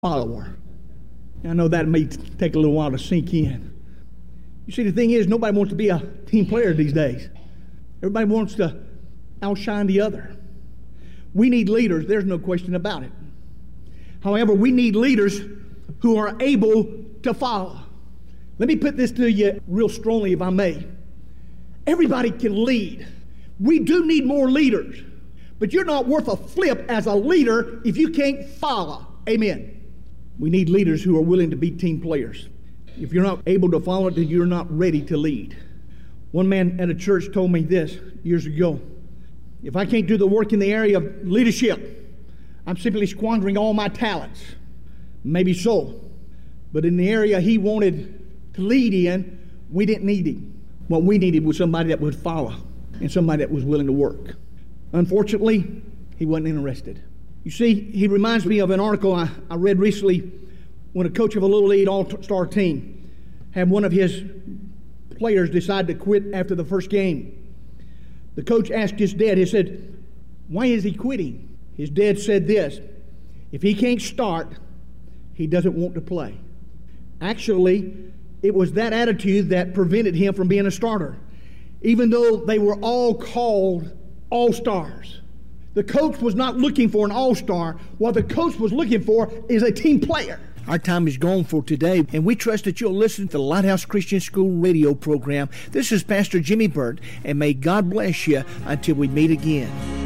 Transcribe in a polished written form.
follower. I know that may take a little while to sink in. You see, the thing is, nobody wants to be a team player these days. Everybody wants to outshine the other. We need leaders, there's no question about it. However, we need leaders who are able to follow. Let me put this to you real strongly, if I may. Everybody can lead. We do need more leaders, but you're not worth a flip as a leader if you can't follow. Amen. We need leaders who are willing to be team players. If you're not able to follow it, then you're not ready to lead. One man at a church told me this years ago. If I can't do the work in the area of leadership, I'm simply squandering all my talents. Maybe so. But in the area he wanted to lead in, we didn't need him. What we needed was somebody that would follow and somebody that was willing to work. Unfortunately, he wasn't interested. You see, he reminds me of an article I read recently when a coach of a Little League All-Star team had one of his players decide to quit after the first game. The coach asked his dad, he said, "Why is he quitting?" His dad said this, "If he can't start, he doesn't want to play." Actually, it was that attitude that prevented him from being a starter, even though they were all called all-stars. The coach was not looking for an all-star. What the coach was looking for is a team player. Our time is gone for today, and we trust that you'll listen to the Lighthouse Christian School radio program. This is Pastor Jimmy Burt, and may God bless you until we meet again.